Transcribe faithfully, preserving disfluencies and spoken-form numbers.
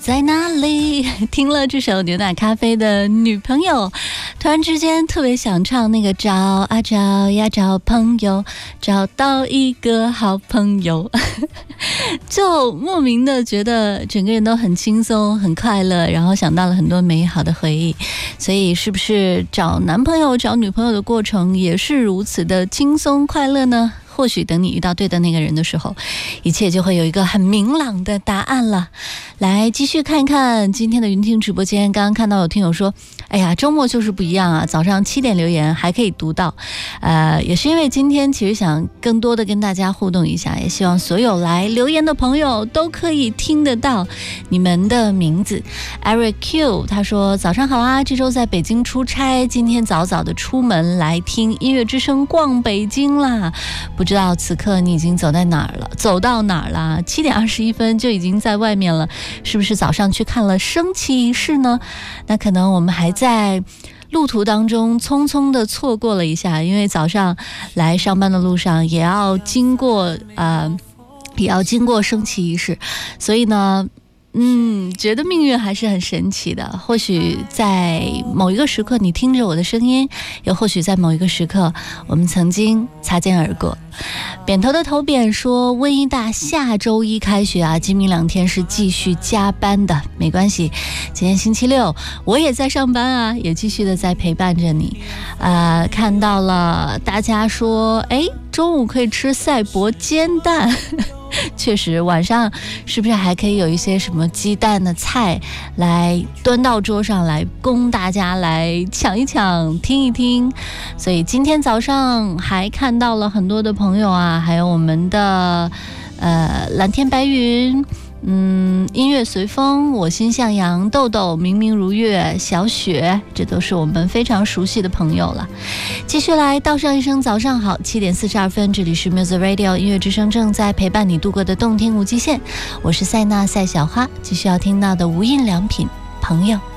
在哪里？听了这首牛奶咖啡的女朋友，突然之间特别想唱那个找啊找呀找朋友，找到一个好朋友就莫名的觉得整个人都很轻松很快乐，然后想到了很多美好的回忆。所以是不是找男朋友找女朋友的过程也是如此的轻松快乐呢？或许等你遇到对的那个人的时候，一切就会有一个很明朗的答案了。来继续看一看今天的云听直播间，刚刚看到有听友说，哎呀，周末就是不一样啊，早上七点留言还可以读到，呃，也是因为今天其实想更多的跟大家互动一下，也希望所有来留言的朋友都可以听得到你们的名字。 Eric Q 他说早上好啊，这周在北京出差，今天早早的出门来听音乐之声逛北京啦，不知道此刻你已经走在哪儿了，走到哪儿了？七点二十一分就已经在外面了，是不是早上去看了升旗仪式呢？那可能我们还在路途当中匆匆的错过了一下，因为早上来上班的路上也要经过呃，也要经过升旗仪式，所以呢嗯，觉得命运还是很神奇的。或许在某一个时刻你听着我的声音，又或许在某一个时刻我们曾经擦肩而过。扁头的头扁说，温一大下周一开学啊，今明两天是继续加班的，没关系，今天星期六我也在上班啊，也继续的在陪伴着你。呃，看到了大家说，哎，中午可以吃赛博煎蛋确实，晚上是不是还可以有一些什么鸡蛋的菜来端到桌上来供大家来抢一抢听一听。所以今天早上还看到了很多的朋友啊，还有我们的呃蓝天白云，嗯，音乐随风，我心向阳，豆豆，明明如月，小雪，这都是我们非常熟悉的朋友了。继续来道上一声早上好，七点四十二分，这里是 Music Radio 音乐之声，正在陪伴你度过的动听无极限，我是塞纳赛小花，继续要听到的无印良品朋友。